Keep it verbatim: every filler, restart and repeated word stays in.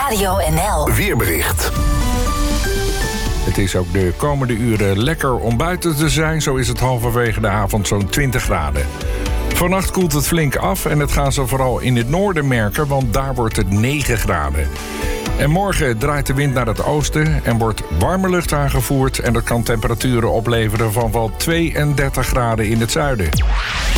Radio N L Weerbericht. Het is ook de komende uren lekker om buiten te zijn. Zo is het halverwege de avond zo'n twintig graden. Vannacht koelt het flink af en dat gaan ze vooral in het noorden merken, want daar wordt het negen graden. En morgen draait de wind naar het oosten en wordt warme lucht aangevoerd en dat kan temperaturen opleveren van wel tweeëndertig graden in het zuiden.